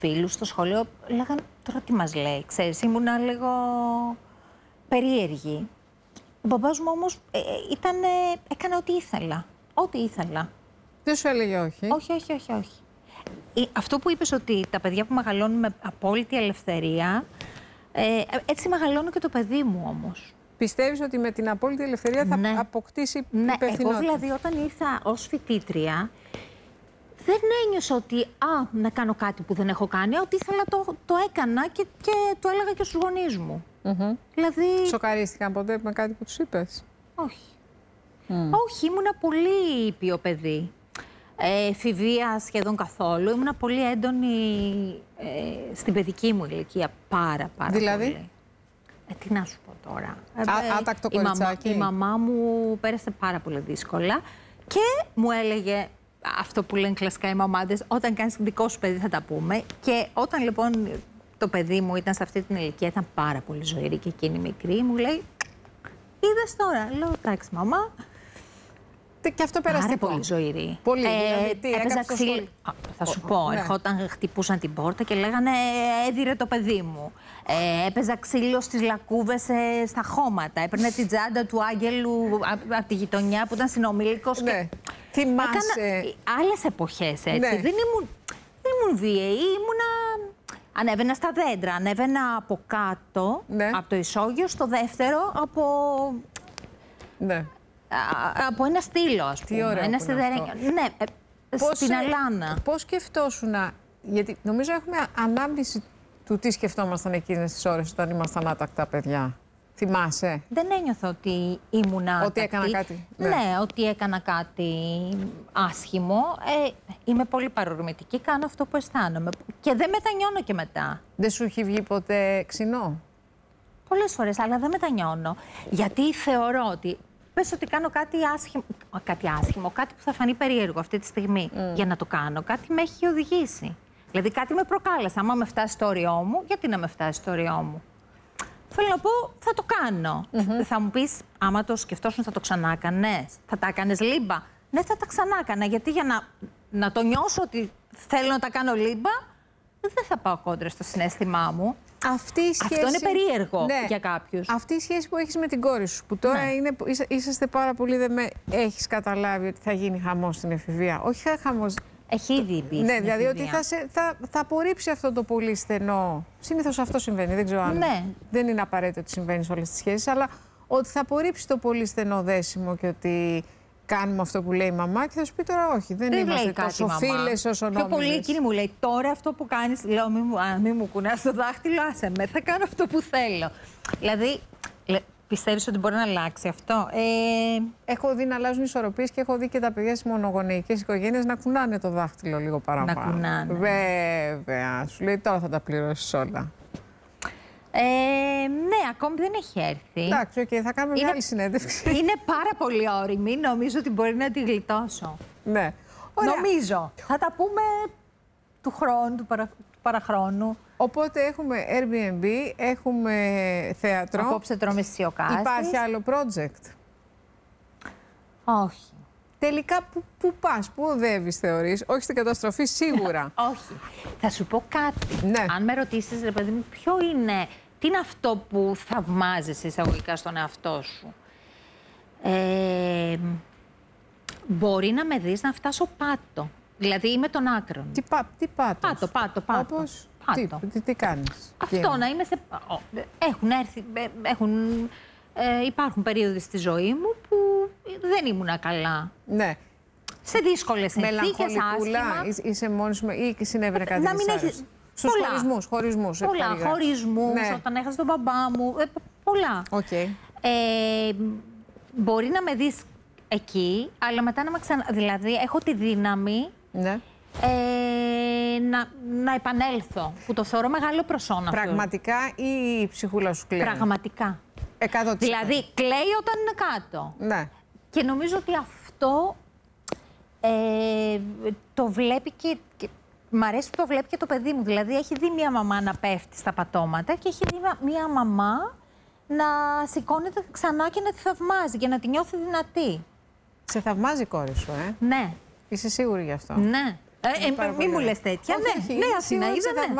φίλους στο σχολείο λέγανε τώρα τι μας λέει, ξέρεις, ήμουνα λίγο περίεργη. Ο μπαμπάς μου όμως έκανε ό,τι ήθελα. Ό,τι ήθελα. Δεν σου έλεγε όχι. Όχι. Αυτό που είπες ότι τα παιδιά που μεγαλώνουν με απόλυτη ελευθερία, έτσι μεγαλώνω και το παιδί μου όμως. Πιστεύεις ότι με την απόλυτη ελευθερία θα αποκτήσει υπευθυνότητα? Εγώ δηλαδή όταν ήρθα ως φοιτήτρια, δεν ένιωσα ότι να κάνω κάτι που δεν έχω κάνει. Ό,τι ήθελα το έκανα και το έλεγα και στους γονείς μου. Δηλαδή... Σοκαρίστηκαν ποτέ με κάτι που τους είπες? Όχι. Όχι, ήμουνα πολύ ήπιο παιδί. Εφηβεία σχεδόν καθόλου. Ήμουνα πολύ έντονη στην παιδική μου ηλικία. Πάρα δηλαδή? πολύ. Τι να σου πω τώρα. Άτακτο κοριτσάκι. Η μαμά μου πέρασε πάρα πολύ δύσκολα και μου έλεγε αυτό που λένε κλασικά οι μαμάδες, όταν κάνεις δικό σου παιδί θα τα πούμε. Και όταν λοιπόν το παιδί μου ήταν σε αυτή την ηλικία, ήταν πάρα πολύ ζωηρή και εκείνη μικρή, μου λέει, είδες τώρα. Λέω, εντάξει μαμά. Και αυτό περαστικό. Πάρα πολύ ζωηρή. Πολύ. Δηλαδή, έπαιζα ξύλο. Θα σου πω, ερχόταν, χτυπούσαν την πόρτα και λέγανε έδιρε το παιδί μου. Έπαιζα ξύλο στις λακκούβες στα χώματα. Έπαιρνε την τσάντα του Άγγελου από τη γειτονιά που ήταν συνομήλικος. Ναι. Θυμάσαι. Άλλες εποχές έτσι. Ναι. Δεν ήμουν βίαιη, ανέβαινα στα δέντρα, ανέβαινα από κάτω, από το ισόγειο, στο δεύτερο από... Ναι. Από ένα στήλο, ας πούμε. Τι ωραίο ένα αυτό. Ναι, στην Αλάνα. Πώς σκεφτόσουν, γιατί νομίζω έχουμε ανάμνηση του τι σκεφτόμασταν εκείνες τις ώρες όταν ήμασταν άτακτα παιδιά. Θυμάσαι? Δεν ένιωθα ότι ήμουν άτακτη. Ότι έκανα κάτι. Ναι, ότι έκανα κάτι άσχημο. Είμαι πολύ παρορμητική, κάνω αυτό που αισθάνομαι. Και δεν μετανιώνω και μετά. Δεν σου έχει βγει ποτέ ξινό? Πολλές φορές, αλλά δεν μετανιώνω. Γιατί θεωρώ ότι... Πες ότι κάνω κάτι άσχημο, κάτι που θα φανεί περίεργο αυτή τη στιγμή. Για να το κάνω, κάτι με έχει οδηγήσει. Δηλαδή κάτι με προκάλεσε. Άμα με φτάσει στο όριό μου, γιατί να με φτάσει στο όριό μου. Θέλω να πω, θα το κάνω. Θα μου πεις, άμα το σκεφτόσουν θα το ξανά κάνες, θα τα έκανες λίμπα? Ναι, θα τα ξανά έκανα, γιατί για να το νιώσω ότι θέλω να τα κάνω λίμπα, δεν θα πάω κόντρα στο συναίσθημά μου. Αυτό είναι περίεργο για κάποιους. Αυτή η σχέση που έχεις με την κόρη σου, που τώρα είσαστε πάρα πολύ έχεις καταλάβει ότι θα γίνει χαμός στην εφηβεία. Όχι χαμός. Έχει ήδη μπει. Ναι, δηλαδή ότι θα απορρίψει αυτό το πολύ στενό. Συνήθως αυτό συμβαίνει, δεν ξέρω αν. Ναι. Δεν είναι απαραίτητο ότι συμβαίνει σε όλες τις σχέσεις, αλλά ότι θα απορρίψει το πολύ στενό δέσιμο και ότι κάνουμε αυτό που λέει η μαμά και θα σου πει τώρα όχι. Δεν είμαστε τόσο φίλες όσο νόμιζες. Πιο πολύ εκείνη μου λέει τώρα αυτό που κάνεις, λέω μη μου κουνάς το δάχτυλο, άσε με, θα κάνω αυτό που θέλω. Δηλαδή, πιστεύεις ότι μπορεί να αλλάξει αυτό? Έχω δει να αλλάζουν ισορροπίες και έχω δει και τα παιδιά στις μονογονεϊκές οικογένειες να κουνάνε το δάχτυλο λίγο παραπάνω. Να κουνάνε. Βέβαια. Σου λέει τώρα θα τα πληρώσεις όλα. Ναι, ακόμη δεν έχει έρθει. Εντάξει, θα κάνουμε μια άλλη συνέντευξη. Είναι πάρα πολύ όριμη. Νομίζω ότι μπορεί να τη γλιτώσω. Ναι. Ωραία. Νομίζω. Θα τα πούμε του χρόνου, του παραχρόνου. Οπότε έχουμε Airbnb, έχουμε θέατρο. Απόψε τρώμε σιοκάστης. Υπάρχει άλλο project? Όχι. Τελικά πού πας, πού οδεύεις θεωρείς? Όχι στην καταστροφή σίγουρα. Όχι. Θα σου πω κάτι. Ναι. Αν με ρωτήσεις, ρε παιδί μου, τι είναι αυτό που θαυμάζεις εισαγωγικά στον εαυτό σου? Μπορεί να με δεις να φτάσω πάτο. Δηλαδή είμαι των άκρων. Τι πάτος? Πάτο. Όπως, τι κάνεις? Αυτό να είμαι σε... Υπάρχουν περίοδοι στη ζωή μου που δεν ήμουνα καλά. Ναι. Σε δύσκολες συνθήκες, άσχημα. Είσαι μόνη σου ή συνέβαινε κάτι δυσάρεστο? Στους χωρισμούς. Πολλά. Χωρισμούς, ναι. Όταν έχασα τον μπαμπά μου. Πολλά. Okay. Μπορεί να με δεις εκεί, αλλά μετά να με Δηλαδή, έχω τη δύναμη να επανέλθω. Που το θεωρώ μεγάλο προσόν αυτό. Πραγματικά ή η ψυχούλα σου κλαίει? Πραγματικά. 100%. Δηλαδή, κλαίει όταν είναι κάτω. Ναι. Και νομίζω ότι αυτό το βλέπει και μ' αρέσει που το βλέπει και το παιδί μου. Δηλαδή, έχει δει μία μαμά να πέφτει στα πατώματα και έχει δει μία μαμά να σηκώνεται ξανά και να τη θαυμάζει και να τη νιώθει δυνατή. Σε θαυμάζει η κόρη σου, Ναι. Είσαι σίγουρη γι' αυτό? Ναι. Μην μου λες τέτοια. Ναι, Αθηνά, είδαμε.